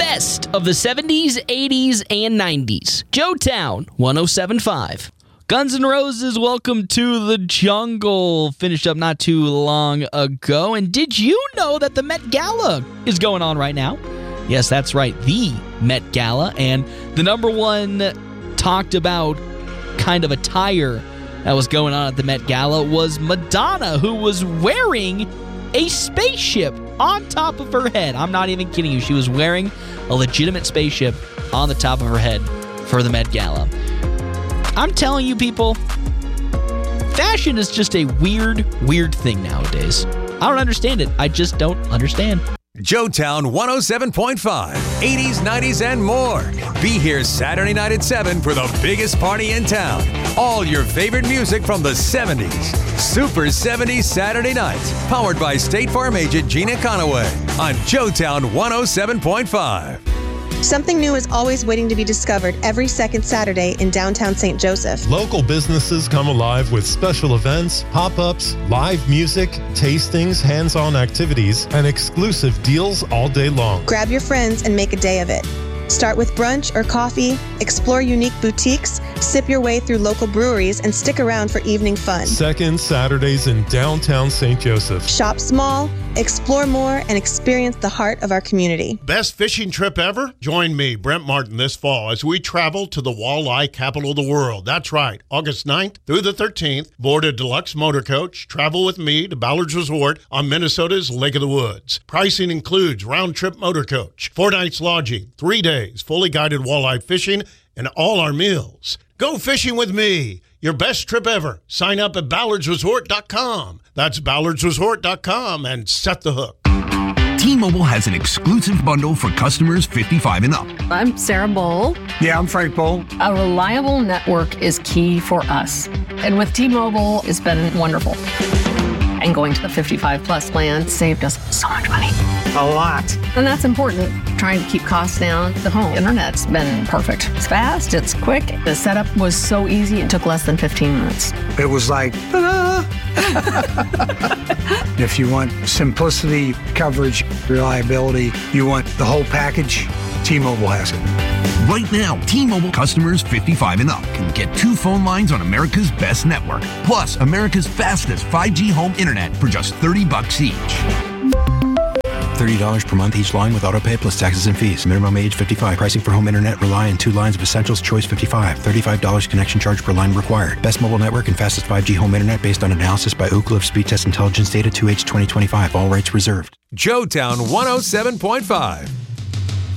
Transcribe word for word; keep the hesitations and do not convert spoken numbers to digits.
best of the seventies, eighties, and nineties. Joetown one oh seven point five. Guns N' Roses, Welcome to the Jungle, finished up not too long ago. And did you know that the Met Gala is going on right now? Yes, that's right, the Met Gala. And the number one talked about kind of attire that was going on at the Met Gala was Madonna, who was wearing a spaceship on top of her head. I'm not even kidding you. She was wearing a legitimate spaceship on the top of her head for the Met Gala. I'm telling you, people, fashion is just a weird, weird thing nowadays. I don't understand it. I just don't understand. Joetown one oh seven point five, eighties, nineties, and more. Be here Saturday night at seven for the biggest party in town. All your favorite music from the seventies. Super seventies Saturday nights. Powered by State Farm agent Gina Conaway on Joetown one oh seven point five. Something new is always waiting to be discovered every second Saturday in downtown Saint Joseph. Local businesses come alive with special events, pop-ups, live music, tastings, hands-on activities, and exclusive deals all day long. Grab your friends and make a day of it. Start with brunch or coffee, explore unique boutiques, sip your way through local breweries, and stick around for evening fun. Second Saturdays in downtown Saint Joseph. Shop small, explore more, and experience the heart of our community. Best fishing trip ever? Join me, Brent Martin, this fall as we travel to the walleye capital of the world. That's right, August ninth through the thirteenth. Board a deluxe motor coach. Travel with me to Ballard's Resort on Minnesota's Lake of the Woods. Pricing includes round-trip motor coach, four nights lodging, three days, fully guided walleye fishing, and all our meals. Go fishing with me. Your best trip ever. Sign up at ballards resort dot com. That's ballards resort dot com and set the hook. T-Mobile has an exclusive bundle for customers fifty-five and up. I'm Sarah Bowl. Yeah, I'm Frank Bowl. A reliable network is key for us. And with T-Mobile, it's been wonderful. And going to the fifty-five plus plan saved us so much money. A lot. And that's important. Trying to keep costs down. The home internet's been perfect. It's fast, it's quick. The setup was so easy, it took less than fifteen minutes. It was like, ta-da! If you want simplicity, coverage, reliability, you want the whole package, T-Mobile has it. Right now, T-Mobile customers fifty-five and up can get two phone lines on America's best network, plus America's fastest five G home internet for just thirty bucks each. thirty dollars per month each line with autopay plus taxes and fees. Minimum age fifty-five. Pricing for home internet rely on two lines of Essentials Choice fifty-five. thirty-five dollars connection charge per line required. Best mobile network and fastest five G home internet based on analysis by Ookla of Speed Test Intelligence data two H twenty twenty-five. All rights reserved. Joetown one oh seven point five.